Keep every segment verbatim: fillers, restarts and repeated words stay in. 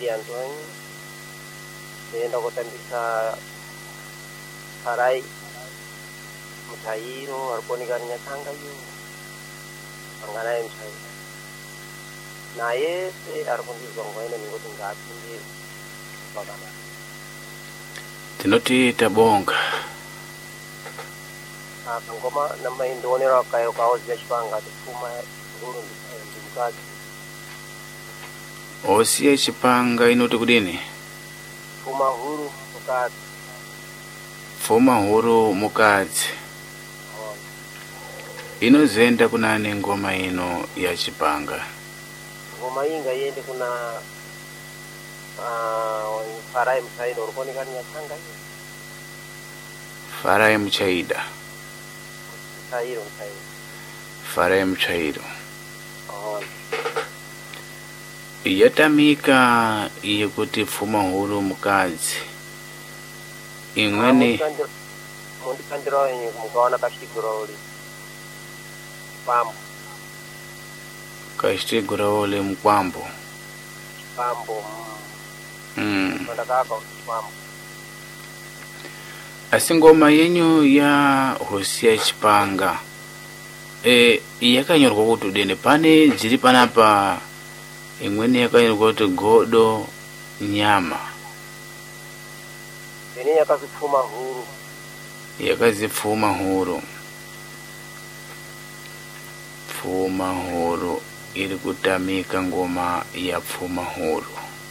zaidi Antoine enda kutambisa Harai Mutairo alikuonekana Nyakanga hiyo anganaye mshauri naye alikuwa ngoine ngoti ngati bagana tinoti tabonga ah ngoma nama indonera kayo kawo zishpanga tufuma nguru ndikazi osie chipanga inoti kudini fuma huru mukazi fuma huru mukazi inozenda kunani ngoma ino ya chipanga ngoma inga yende kuna ah Farai Mchaida ulikuonekana Nyakanga hiyo Farai Mchaida Mchairo Mchairo Farai Mchairo oh yatamika iye kuti fuma huru mukazi imweni mundi kandiro yenye mukaona kashigura uli pambo kashigura uli mkwambo pambo mm ndakaka pambo asingoma yenyu ya Hosia Chipanga e yakanyorwa kuti dene pane dziri panapa imweni yakanyorwa kuti godo nyama dene yakazipfuma huru yakazipfuma huru pfuma huru iri kutamika ngoma ya pfuma huru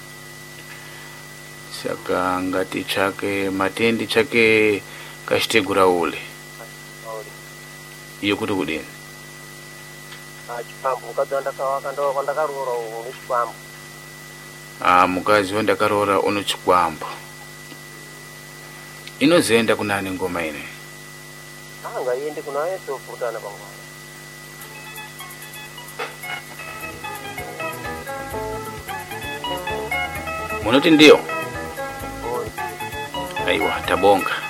saka ngati chake matendi chake kashitegura ule iyo kuti kudini ah chipambo mukazi ndakawaka ndo ndakarora uno chipambo ah mukazi ndakarora uno chikwambo inozenda kunani ngoma ine anga yende kuna yeso futana pangwana munoti ndio aiwa tabonga